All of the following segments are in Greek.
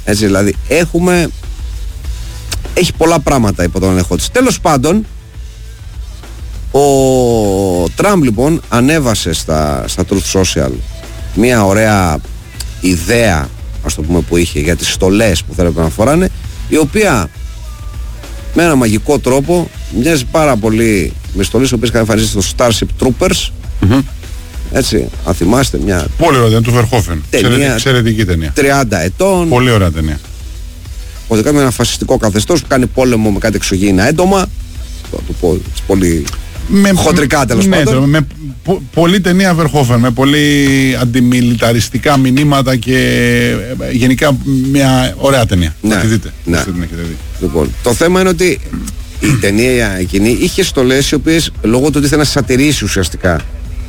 Έτσι δηλαδή έχει πολλά πράγματα υπό τον έλεγχο της. Τέλος πάντων, ο Τραμπ λοιπόν ανέβασε στα Truth Social μια ωραία ιδέα, ας το πούμε, που είχε για τις στολές που θέλετε να φοράνε, η οποία με ένα μαγικό τρόπο μοιάζει πάρα πολύ με στολές οι οποίες είχαν εμφανιστεί στο Starship Troopers. Έτσι, αν θυμάστε, μια πολύ ωραία του Verhoeven, εξαιρετική ταινία, 30 ετών, πολύ ωραία ταινία. Οδικά με ένα φασιστικό καθεστώς που κάνει πόλεμο με κάτι εξωγήινα έντομα, το πω πολύ χοντρικά τέλος πάντων. Με πολλή ταινία Verhoeven, με πολύ αντιμιλιταριστικά μηνύματα και γενικά μια ωραία ταινία. Ναι, να τη δείτε. Ναι. Λοιπόν, το θέμα είναι ότι η ταινία εκείνη είχε στολές οι οποίες, λόγω του ότι ήθελε να σατηρήσει ουσιαστικά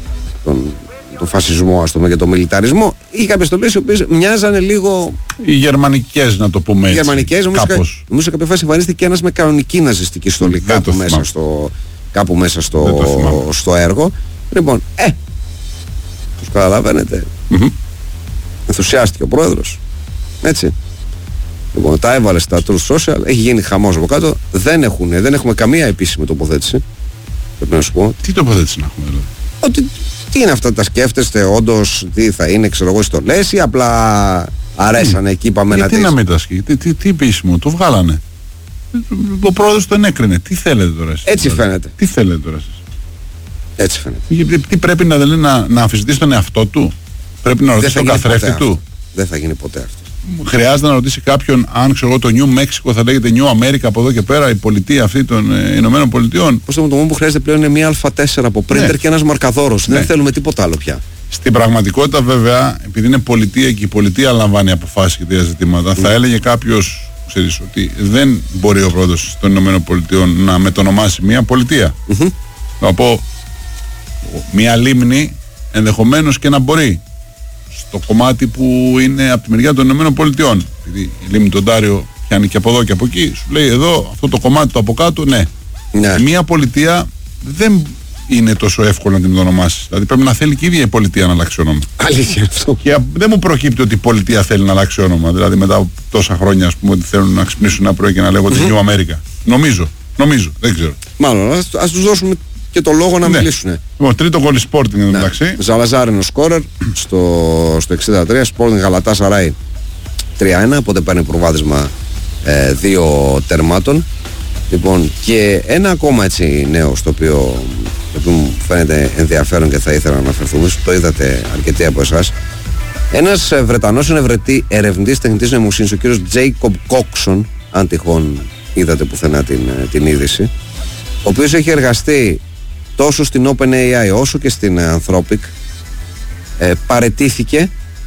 τον φασισμό, ας πούμε, και τον μιλιταρισμό, είχε κάποιες στολές οι οποίες μοιάζανε λίγο. Οι γερμανικές, να το πούμε έτσι. Γερμανικές, νομίζω σε κάποια φάση εμφανίστηκε και ένας με κανονική ναζιστική στολή κάπου μέσα στο έργο. Λοιπόν, τους καταλαβαίνετε. Ενθουσιάστηκε ο πρόεδρος. Έτσι. Λοιπόν, τα έβαλε στα Truth Social, έχει γίνει χαμός από κάτω. Δεν έχουμε καμία επίσημη τοποθέτηση. Πρέπει να σου πω. Τι τοποθέτηση να έχουμε, δηλαδή? Ότι τι είναι αυτά, τα σκέφτεστε όντως, τι θα είναι, ξέρω εγώ, στολές, ή απλά αρέσανε εκεί, είπαμε να τι να μην τα σκέφτεται, τι επίσημο, το βγάλανε. Ο πρόεδρος το ενέκρινε. Τι θέλετε τώρα εσείς? Έτσι φαίνεται. Τι θέλετε τώρα εσείς? Έτσι φαίνεται. Τι πρέπει να αμφισβητήσει τον εαυτό του? Πρέπει να ρωτήσει τον καθρέφτη του? Δεν θα γίνει ποτέ αυτό. Χρειάζεται να ρωτήσει κάποιον αν, ξέρω εγώ, το New Mexico θα λέγεται New America από εδώ και πέρα, η πολιτεία αυτή των Ηνωμένων Πολιτειών? Πώς το μόνο που χρειάζεται πλέον είναι μια Α4 από printer και ένας μαρκαδόρος. Δεν θέλουμε τίποτα άλλο πια. Στην πραγματικότητα, βέβαια, επειδή είναι πολιτεία και η πολιτεία λαμβάνει αποφάσεις για τέτοια ζητήματα, θα έλεγε κάποιος, ξέρεις, ότι δεν μπορεί ο πρόεδρος των Ηνωμένων Πολιτειών να μετονομάσει μια πολιτεία. Να πω, μια λίμνη ενδεχομένως και να μπορεί, στο κομμάτι που είναι από τη μεριά των Ηνωμένων Πολιτειών. Επειδή η λίμνη του Οντάριο πιάνει και από εδώ και από εκεί, σου λέει εδώ, αυτό το κομμάτι το από κάτω, ναι. Μια πολιτεία δεν είναι τόσο εύκολο να την ονομάσει. Δηλαδή πρέπει να θέλει και η ίδια η πολιτεία να αλλάξει όνομα. Αλήθεια αυτό. Και δεν μου προκύπτει ότι η πολιτεία θέλει να αλλάξει όνομα. Δηλαδή μετά από τόσα χρόνια, ας πούμε, ότι θέλουν να ξυπνήσουν ένα πρωί και να λέγονται New America. Νομίζω, δεν ξέρω. Μάλλον, ας τους δώσουμε και το λόγο να μιλήσουν. Λοιπόν, τρίτο γκολ Sporting είναι μεταξύ. Ζαλαζάρ είναι ο σκόρερ στο 63, Sporting Γαλατάσαράι 3-1, οπότε παίρνει προβάδισμα 2 τερμάτων. Λοιπόν, και ένα ακόμα έτσι νέο στο οποίο μου φαίνεται ενδιαφέρον και θα ήθελα να αναφερθούμε, το είδατε αρκετοί από εσάς. Ένας Βρετανός ερευνητής τεχνητής νοημοσύνης, ο κύριος Jacob Coxon, αν τυχόν είδατε πουθενά την είδηση, ο οποίος έχει εργαστεί τόσο στην OpenAI όσο και στην Anthropic, παραιτήθηκε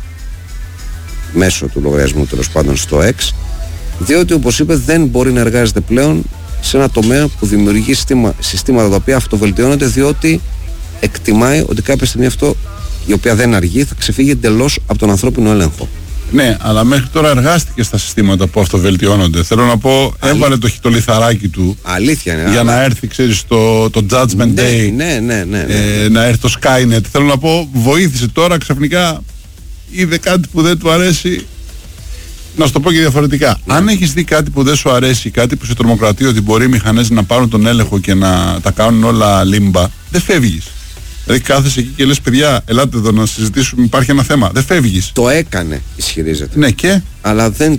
μέσω του λογαριασμού τέλος πάντων στο X, διότι όπως είπε δεν μπορεί να εργάζεται πλέον σε ένα τομέα που δημιουργεί συστήματα τα οποία αυτοβελτιώνονται, διότι εκτιμάει ότι κάποια στιγμή αυτό, η οποία δεν αργεί, θα ξεφύγει εντελώς από τον ανθρώπινο έλεγχο. Ναι, αλλά μέχρι τώρα εργάστηκε στα συστήματα που αυτοβελτιώνονται. Θέλω να πω, έβαλε το λιθαράκι του. Αλήθεια είναι. Για να έρθει, ξέρεις, το Judgment Day. Ναι. Να έρθει το Skynet. Θέλω να πω, βοήθησε τώρα ξαφνικά. Είδε κάτι που δεν του αρέσει. Να σου το πω και διαφορετικά. Αν έχεις δει κάτι που δεν σου αρέσει, κάτι που σε τρομοκρατεί, ότι μπορεί οι μηχανές να πάρουν τον έλεγχο και να τα κάνουν όλα λίμπα, δεν φεύγεις. Δηλαδή κάθεσαι εκεί και λες, παιδιά, ελάτε εδώ να συζητήσουμε, υπάρχει ένα θέμα. Δεν φεύγεις. Το έκανε, ισχυρίζεται. Ναι, και. Αλλά δεν.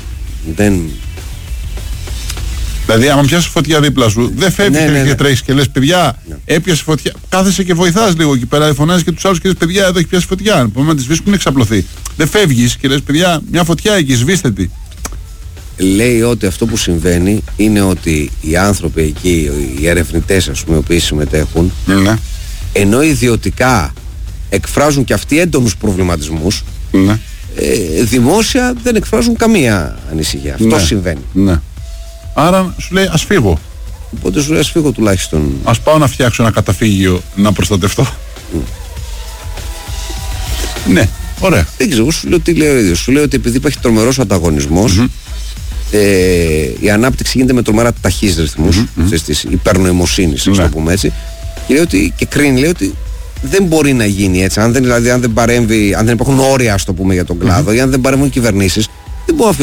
Δηλαδή, άμα πιάσει φωτιά δίπλα σου, δεν φεύγεις και τρέχεις και λες, παιδιά, έπιασε φωτιά. Κάθεσαι και βοηθάς λίγο εκεί πέρα, φωνάζεις και τους άλλους και λες, παιδιά, εδώ έχει πιάσει φωτιά. Μπορούμε να τη σβήσουμε, είναι εξαπλωθεί. Δεν φεύγεις και λες, παιδιά, μια φωτιά εκεί, σβήστε τη. Λέει ότι αυτό που συμβαίνει είναι ότι οι άνθρωποι εκεί, οι ερευνητές, ας πούμε, οι οποίοι συμμετέχουν, ενώ ιδιωτικά εκφράζουν και αυτοί έντονους προβληματισμούς, δημόσια δεν εκφράζουν καμία ανησυχία. Αυτό συμβαίνει. Ναι. Άρα σου λέει, ας φύγω. Οπότε σου λέει, ας φύγω τουλάχιστον. Ας πάω να φτιάξω ένα καταφύγιο να προστατευτώ. Ναι, ωραία. Δεν ξέρω, σου λέω τι λέει ο ίδιος. Σου λέει ότι επειδή υπάρχει τρομερός ανταγωνισμός, η ανάπτυξη γίνεται με τρομερά ταχύς ρυθμούς της υπερνοημοσύνης, ας το πούμε έτσι. Και λέει ότι, και κρίνει, λέει ότι δεν μπορεί να γίνει έτσι. Αν δεν παρέμβει, αν δεν υπάρχουν όρια, ας το πούμε, για τον κλάδο, ή αν δεν παρέμβουν κυβερνήσεις, δεν μπορεί να